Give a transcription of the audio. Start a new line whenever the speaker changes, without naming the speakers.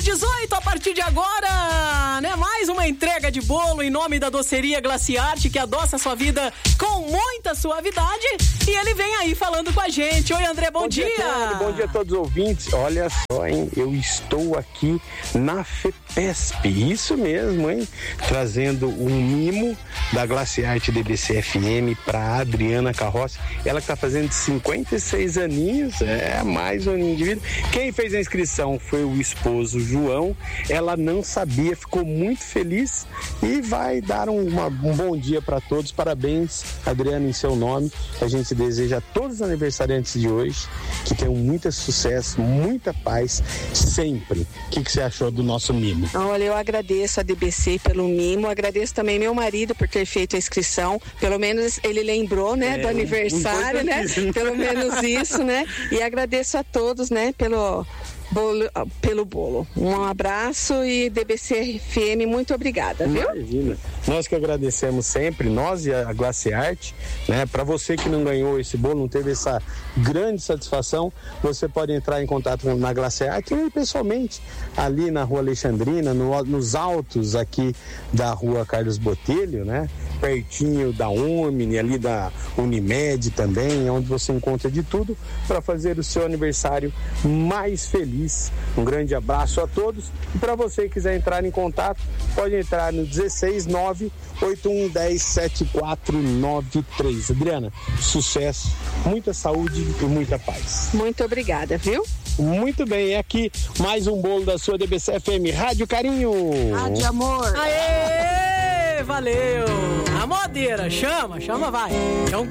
18, a partir de agora, né? Mais uma entrega de bolo em nome da doceria Glaciarte, que adoça a sua vida com muita suavidade. E ele vem aí falando com a gente. Oi, André, bom dia.
Bom dia a todos os ouvintes. Olha só, hein? Eu estou aqui na FEPESP. Isso mesmo, hein? Trazendo um mimo da Glaciarte DBC FM para Adriana Carrossi. Ela que está fazendo 56 aninhos, mais um aninho de vida. Quem fez a inscrição foi o esposo João. Ela não sabia, ficou muito feliz e vai dar um bom dia para todos. Parabéns, Adriana, em seu nome. A gente deseja a todos os aniversariantes de hoje que tenham muito sucesso, muita paz sempre. O que você achou do nosso mimo?
Olha, eu agradeço a DBC pelo mimo, agradeço também meu marido por ter feito a inscrição, pelo menos ele lembrou, né, do aniversário, né, pelo menos isso, né, e agradeço a todos, né, pelo bolo. Um abraço e DBC FM, muito obrigada, viu?
Imagina. Nós que agradecemos sempre, nós e a Glaciarte, né? Para você que não ganhou esse bolo, não teve essa grande satisfação, você pode entrar em contato na Glaciarte ou pessoalmente ali na Rua Alexandrina, nos altos aqui da Rua Carlos Botelho, né? Pertinho da Omni, ali da Unimed também, onde você encontra de tudo para fazer o seu aniversário mais feliz. Um grande abraço a todos e para você que quiser entrar em contato, pode entrar no 16981107493. Adriana, sucesso, muita saúde e muita paz.
Muito obrigada, viu?
Muito bem, é aqui mais um bolo da sua DBC FM, Rádio Carinho.
Rádio Amor.
Aê! Valeu! A modeira, chama, vai. Então